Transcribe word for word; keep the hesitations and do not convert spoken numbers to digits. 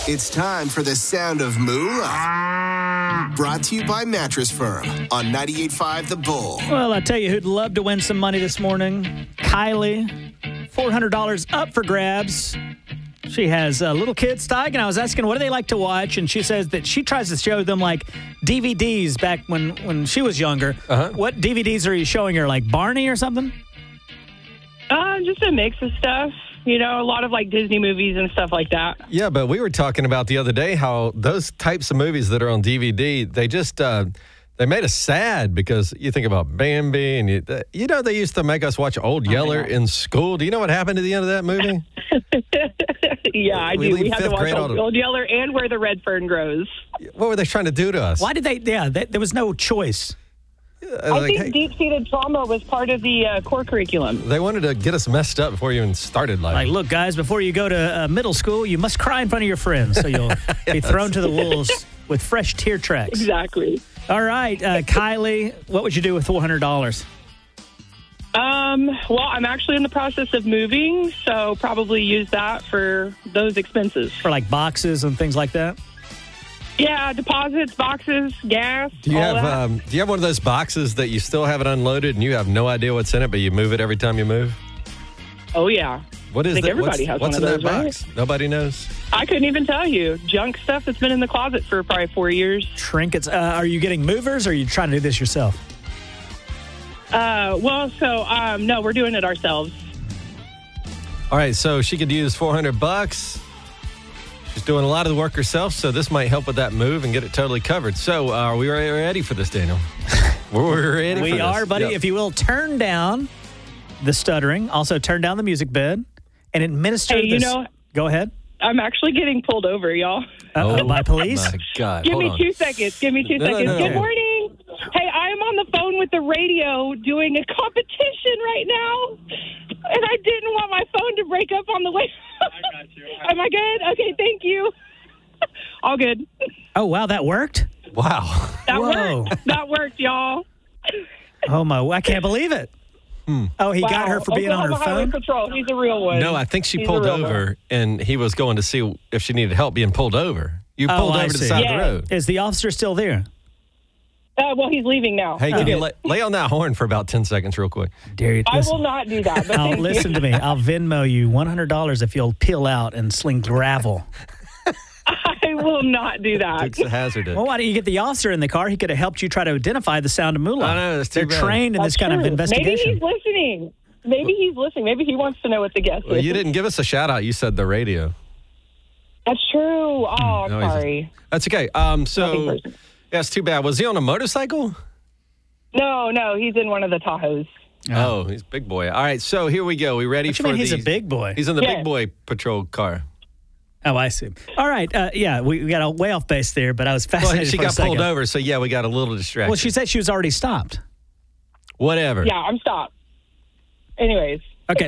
It's time for the sound of Moolah. Brought to you by Mattress Firm on ninety-eight point five The Bull. Well, I tell you who'd love to win some money this morning. Kylie, four hundred dollars up for grabs. She has uh, little kids, Steig, and I was asking what do they like to watch, and she says that she tries to show them like D V Ds back when, when she was younger. Uh-huh. What D V Ds are you showing her, like Barney or something? Uh, just a mix of stuff. You know, a lot of like Disney movies and stuff like that. Yeah, but we were talking about the other day how those types of movies that are on D V D, they just, uh, they made us sad because you think about Bambi and you, you know, they used to make us watch Old Yeller in school. Do you know what happened at the end of that movie? Yeah, I We do. leave We had to fifth watch grade Old, all the- Old Yeller and Where the Red Fern Grows. What were they trying to do to us? Why did they? Yeah, they, there was no choice. Uh, I like, think hey, deep-seated trauma was part of the uh, core curriculum. they wanted to get us messed up before you even started life. Like, look, guys, before you go to uh, middle school, you must cry in front of your friends, so you'll be thrown to the wolves with fresh tear tracks. Exactly. All right, uh, Kylie, what would you do with four hundred dollars? Um, well, I'm actually in the process of moving, so probably use that for those expenses. For like boxes and things like that? Yeah, deposits, boxes, gas, do you all have that. um, do you have one of those boxes that you still have it unloaded and you have no idea what's in it, but you move it every time you move? Oh, yeah. What is I think that? everybody what's has what's one in of that those, box? Nobody knows. I couldn't even tell you. Junk stuff that's been in the closet for probably four years. Trinkets. Uh, are you getting movers or are you trying to do this yourself? Uh, well, so, um, no, we're doing it ourselves. All right, so she could use four hundred bucks. She's doing a lot of the work herself, so this might help with that move and get it totally covered. So, uh, are we ready for this, Daniel? We're ready We for this. are, buddy. Yep. If you will, turn down the stuttering. Also, turn down the music bed and administer Hey, you this. know- Go ahead. I'm actually getting pulled over, y'all. Uh, by police? My God. Give Hold me on. two seconds. Give me two No, no, seconds. no. Good morning. Hey, I am on the phone with the radio doing a competition right now, and I didn't want my phone to break up on the way. I got you. Am I good? Okay, thank you. All good. Oh, wow, that worked? Wow. That Whoa. worked. That worked, y'all. Oh, my. I can't believe it. Oh, he got Wow. her for being on her Oklahoma Highway phone? Patrol. He's a real one. No, I think she He's pulled a real over, one. and he was going to see if she needed help being pulled over. You Oh, pulled I over to the see. side Yeah. of the road. Is the officer still there? Uh, well, he's leaving now. Hey, We're can you good. lay, lay on that horn for about ten seconds real quick? Dare you? I Listen, will not do that. But I'll, thank you. listen to me. I'll Venmo you one hundred dollars if you'll peel out and sling gravel. I will not do that. Dukes of Hazzard. Well, why don't you get the officer in the car? He could have helped you try to identify the sound of moolah. I know, that's too They're bad. trained in this That's kind of true. investigation. Maybe he's listening. Maybe he's listening. Maybe he wants to know what the guess Well, is. you didn't give us a shout out. You said the radio. That's true. Oh, No, he's- sorry. That's okay. Um, Nothing so, personal. yeah, it's too bad. Was he on a motorcycle? No, no, he's in one of the Tahoes. Oh, he's a big boy. All right, so here we go. We ready What you for mean he's the? a big boy? He's in the Yes. big boy patrol car. Oh, I see. All right. Uh, yeah, we, we got a way off base there, but I was Well, fascinated she for a got pulled second. over, so yeah, we got a little distracted. Well, she said she was already stopped. Whatever. Yeah, I'm stopped. Anyways,